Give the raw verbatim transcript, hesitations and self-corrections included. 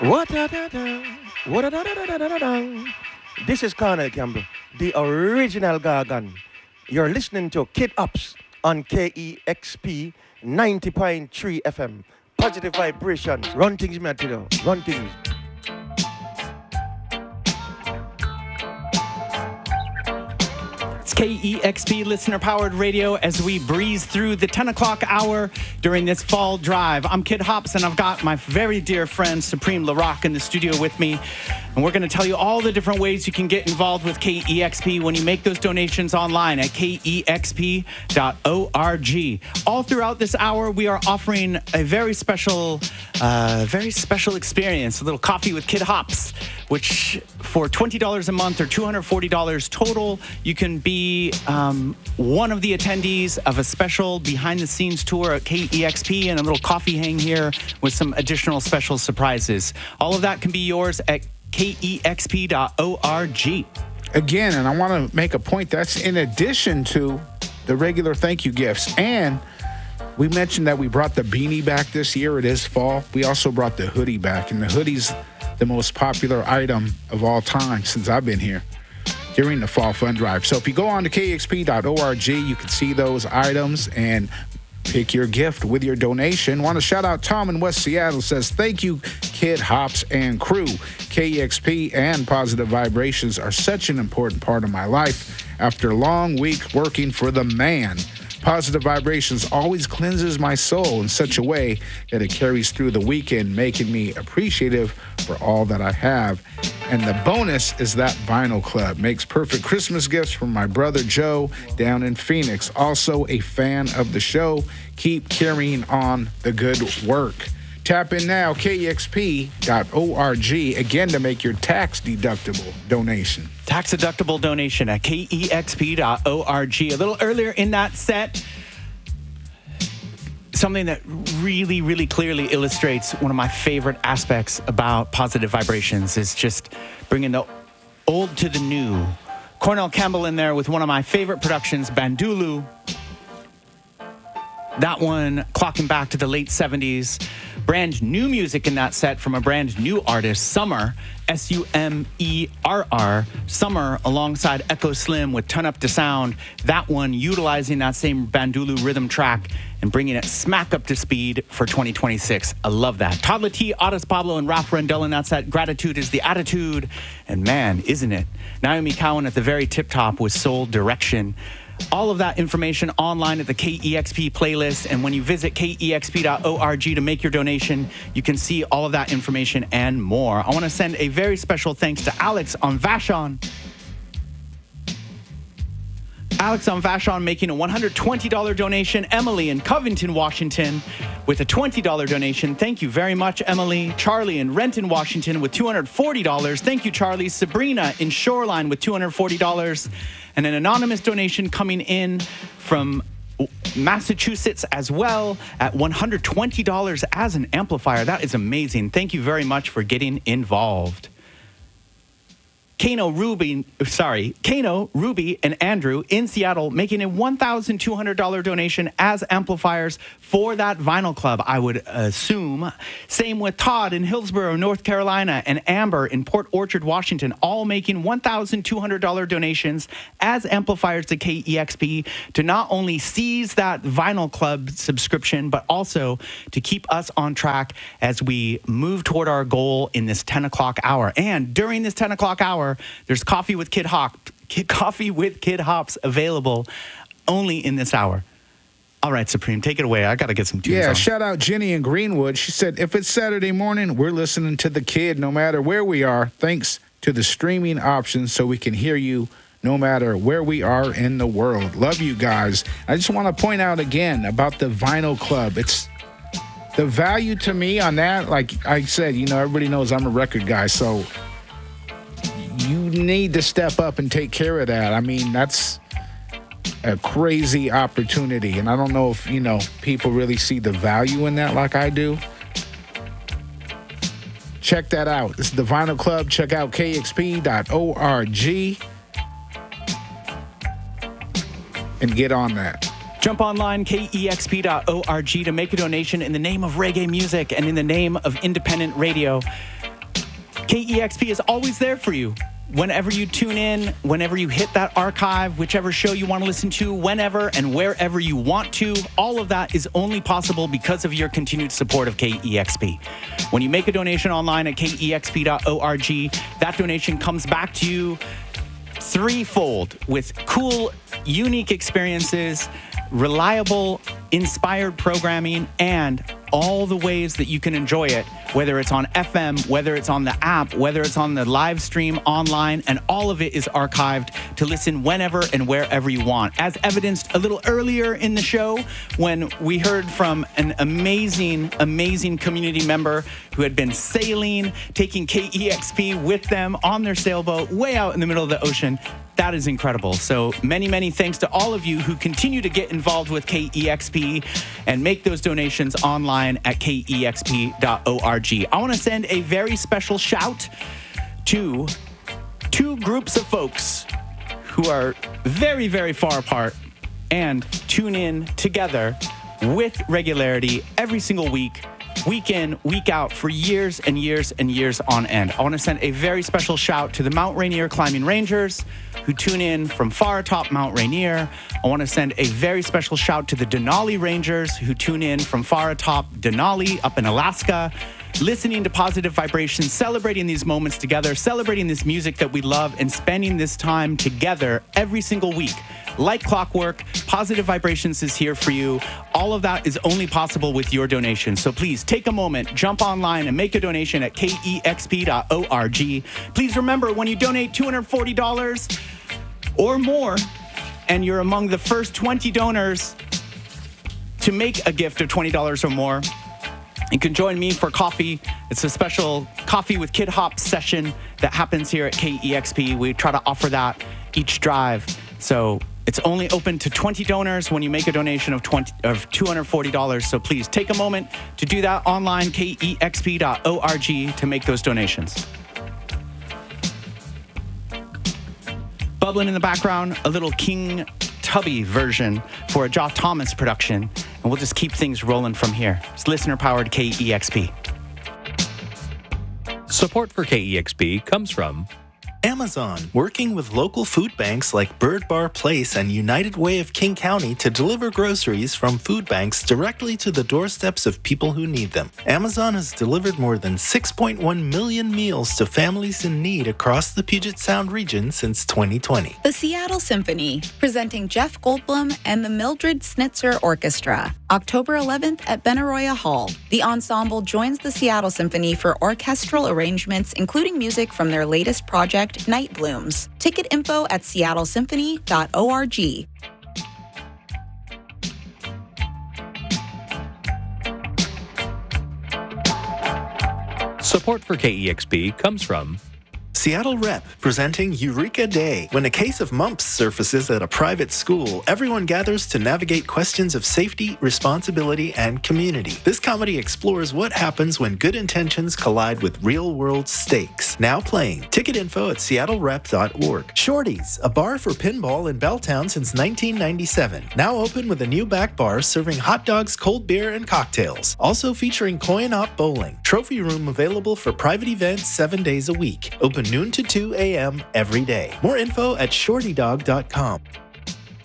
What da da da? What da da da da da da da? This is Cornel Campbell, the original Gargan. You're listening to Kid Ups on K E X P ninety point three F M. Positive vibrations. Run things, man, you know. Run things. K E X P listener-powered radio as we breeze through the ten o'clock hour during this fall drive. I'm Kid Hops, and I've got my very dear friend Supreme LaRock in the studio with me. And we're going to tell you all the different ways you can get involved with K E X P when you make those donations online at K E X P dot org. All throughout this hour, we are offering a very special, uh, very special experience, a little coffee with Kid Hops, which for twenty dollars a month or two hundred forty dollars total, you can be um, one of the attendees of a special behind-the-scenes tour at K E X P and a little coffee hang here with some additional special surprises. All of that can be yours at K E X P dot org. Again, and I want to make a point, that's in addition to the regular thank you gifts. And we mentioned that we brought the beanie back this year. It is fall. We also brought the hoodie back, and the hoodie's the most popular item of all time since I've been here during the Fall Fund Drive. So if you go on to K E X P dot org, you can see those items and pick your gift with your donation. Want to shout out Tom in West Seattle, says, thank you, Kid Hops and crew. K E X P and Positive Vibrations are such an important part of my life. After a long week working for the man, Positive Vibrations always cleanses my soul in such a way that it carries through the weekend, making me appreciative for all that I have. And the bonus is that Vinyl Club makes perfect Christmas gifts for my brother Joe down in Phoenix. Also a fan of the show. Keep carrying on the good work. Tap in now, K E X P dot org, again, to make your tax-deductible donation. Tax-deductible donation at K E X P dot org. A little earlier in that set, something that really, really clearly illustrates one of my favorite aspects about Positive Vibrations is just bringing the old to the new. Cornel Campbell in there with one of my favorite productions, Bandulu. That one clocking back to the late seventies. Brand new music in that set from a brand new artist, Summer, S U M E R R. Summer alongside Echo Slim with Turn Up the Sound. That one utilizing that same Bandulu rhythm track and bringing it smack up to speed for twenty twenty-six. I love that. Toddler T, Otis Pablo, and Ralph Rendell in that set. Gratitude is the attitude. And man, isn't it? Naomi Cowan at the very tip top with Soul Direction. All of that information online at the K E X P playlist. And when you visit K E X P dot org to make your donation, you can see all of that information and more. I want to send a very special thanks to Alex on Vashon. Alex on Vashon making a one hundred twenty dollars donation. Emily in Covington, Washington with a twenty dollars donation. Thank you very much, Emily. Charlie in Renton, Washington with two hundred forty dollars. Thank you, Charlie. Sabrina in Shoreline with two hundred forty dollars. And an anonymous donation coming in from Massachusetts as well at one hundred twenty dollars as an amplifier. That is amazing. Thank you very much for getting involved. Kano, Ruby, sorry, Kano, Ruby, and Andrew in Seattle making a one thousand two hundred dollars donation as amplifiers for that Vinyl Club, I would assume. Same with Todd in Hillsborough, North Carolina, and Amber in Port Orchard, Washington, all making one thousand two hundred dollars donations as amplifiers to K E X P to not only seize that Vinyl Club subscription, but also to keep us on track as we move toward our goal in this ten o'clock hour. And during this ten o'clock hour, there's coffee with Kid Hop, Kid, coffee with Kid Hops available only in this hour. All right, Supreme, take it away. I got to get some tunes Yeah, on. shout out Jenny in Greenwood. She said, if it's Saturday morning, we're listening to the Kid no matter where we are, thanks to the streaming options so we can hear you no matter where we are in the world. Love you guys. I just want to point out again about the Vinyl Club. It's the value to me on that, like I said, you know, everybody knows I'm a record guy, so you need to step up and take care of that. I mean, that's a crazy opportunity, and I don't know if, you know, people really see the value in that like I do. Check that out. This is the Vinyl Club. Check out K E X P dot org and get on that. Jump online, K E X P dot org, to make a donation in the name of reggae music and in the name of independent radio. K E X P is always there for you. Whenever you tune in, whenever you hit that archive, whichever show you want to listen to, whenever and wherever you want to, all of that is only possible because of your continued support of K E X P. When you make a donation online at K E X P dot org, that donation comes back to you threefold with cool, unique experiences, reliable, inspired programming, and all the ways that you can enjoy it, whether it's on F M, whether it's on the app, whether it's on the live stream online, and all of it is archived to listen whenever and wherever you want. As evidenced a little earlier in the show when we heard from an amazing, amazing community member who had been sailing, taking K E X P with them on their sailboat way out in the middle of the ocean. That is incredible. So many, many thanks to all of you who continue to get involved with K E X P and make those donations online at K E X P dot org. I want to send a very special shout to two groups of folks who are very, very far apart and tune in together with regularity every single week, week in, week out, for years and years and years on end. I want to send a very special shout to the Mount Rainier Climbing Rangers who tune in from far atop Mount Rainier. I want to send a very special shout to the Denali Rangers who tune in from far atop Denali up in Alaska, listening to Positive Vibrations, celebrating these moments together, celebrating this music that we love, and spending this time together every single week. Like clockwork, Positive Vibrations is here for you. All of that is only possible with your donation. So please take a moment, jump online, and make a donation at K E X P dot org. Please remember, when you donate two hundred forty dollars or more, and you're among the first twenty donors to make a gift of twenty dollars or more, you can join me for coffee. It's a special Coffee with Kid Hop session that happens here at K E X P. We try to offer that each drive. So it's only open to twenty donors when you make a donation of twenty of two hundred forty dollars. So please take a moment to do that online, K E X P dot org, to make those donations. Bubbling in the background, a little King Tubby version for a Josh Thomas production, and we'll just keep things rolling from here. It's listener-powered K E X P. Support for K E X P comes from Amazon, working with local food banks like Bird Bar Place and United Way of King County to deliver groceries from food banks directly to the doorsteps of people who need them. Amazon has delivered more than six point one million meals to families in need across the Puget Sound region since twenty twenty. The Seattle Symphony, presenting Jeff Goldblum and the Mildred Snitzer Orchestra, October eleventh at Benaroya Hall. The ensemble joins the Seattle Symphony for orchestral arrangements, including music from their latest project, Night Blooms. Ticket info at seattle symphony dot org. Support for K E X P comes from Seattle Rep, presenting Eureka Day. When a case of mumps surfaces at a private school, everyone gathers to navigate questions of safety, responsibility, and community. This comedy explores what happens when good intentions collide with real-world stakes. Now playing. Ticket info at seattle rep dot org. Shorty's, a bar for pinball in Belltown since nineteen ninety-seven. Now open with a new back bar serving hot dogs, cold beer, and cocktails. Also featuring coin-op bowling. Trophy room available for private events seven days a week. Open noon to two a.m. every day. More info at shorty dog dot com.